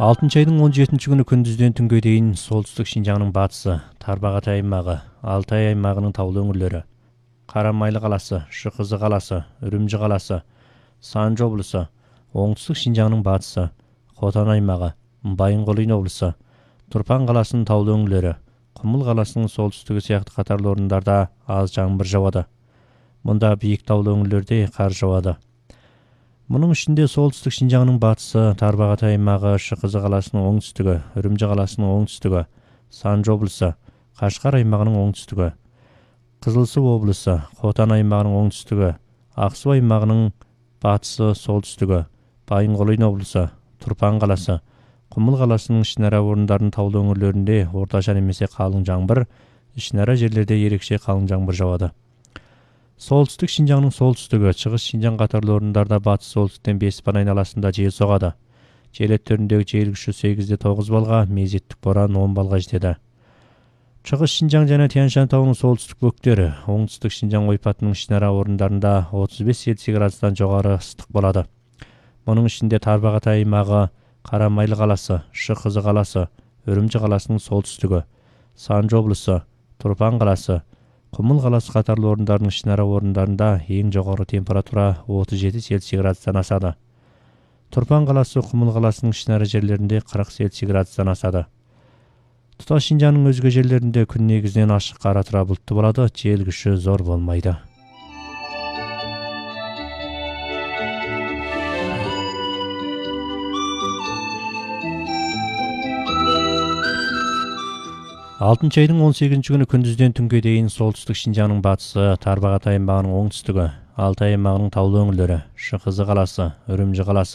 6 айдың 17 күні күндізден түнге дейін солтүстік Шинжаңның батысы, Тарбағатай аймағы, Алтай аймағының таулы өңірлері, Қарамайлы қаласы, Шықызы қаласы, Үрімжі қаласы, Санжы облысы, оңтүстік Шинжаңның батысы, Хотан аймағы, Байынқолин облысы, Тұрпан қаласының таулы өңірлері, Құмыл қаласының солтүстігі сияқты қатарлы орындарда аз жаңбыр жауады. Мұнда биік таулы өңірлерде қар жауады. Мұның ішінде солтүстік Шинжаңның батысы, Тарбағатай аймағы, Шықызы қаласының оңтүстігі, Үрімжі қаласының оңтүстігі, Санжы облысы, Қашқар аймағының оңтүстігі, Қызылсу облысы, Хотан аймағының оңтүстігі, Ақсу аймағының батысы, солтүстігі, Байынқолин облысы, Тұрпан қаласы, Құмыл қаласының ішінара орындарының таулы өңірлерінде орташа немесе қалың жаңбыр, ішінара жерлерде ерекше қалың жаңбыр жауады. Солтүстік Шинжаңның солтүстігі, Шығыс Шинжаң қатарлы орындарда батыс солтүстіктен Беспан айналасында жел соғады. Жел өттеріндегі жел күші 8-9 балға, мезеттік боран 10 балға жетеді. Шығыс Шинжаң және Тянь-Шань тауының солтүстік бөктері, оңтүстік Шинжаң ойпатының ішінара орындарында 35-40 градустан жоғары ыстық болады. Мұның ішінде Тарбағатай аймағы, Қарамайлы қаласы, Шықызы қаласы, Үрімжі қаласының солтүстігі, Санжы облысы, Тұрпан қаласы, Құмыл қаласы қатарлы орындардың ішінара орындарында ең жоғары температура 37 Цельсий градустан асады. Тұрпан қаласы, Құмыл қаласының ішінара жерлерінде 40 Цельсий градустан асады. Тұтас Шинжаңның өзге жерлерінде күн негізінен ашық қара тұра бұлтты болады, жел күші зор болмайды. Алтыншы айдың 18 күні күндізден түнге дейін солтүстік Шинжаңның батысы, Тарбағатай аймағының оңтүстігі, Алтай аймағының таулы өңірлері, Шықызы қаласы, Үрімжі қаласы,